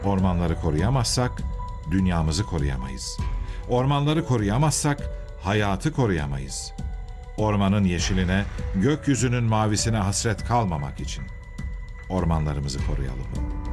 Ormanları koruyamazsak dünyamızı koruyamayız. Ormanları koruyamazsak hayatı koruyamayız. Ormanın yeşiline, gökyüzünün mavisine hasret kalmamak için ormanlarımızı koruyalım.